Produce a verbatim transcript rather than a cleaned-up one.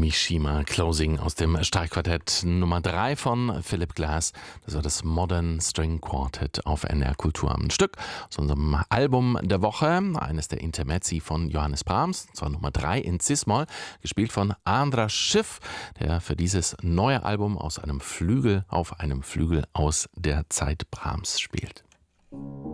Mishima Closing aus dem Streichquartett Nummer drei von Philip Glass. Das war das Modern String Quartet auf N D R Kultur. Ein Stück aus unserem Album der Woche, eines der Intermezzi von Johannes Brahms, und zwar Nummer drei in Cis-Moll, gespielt von Andras Schiff, der für dieses neue Album aus einem Flügel auf einem Flügel aus der Zeit Brahms spielt.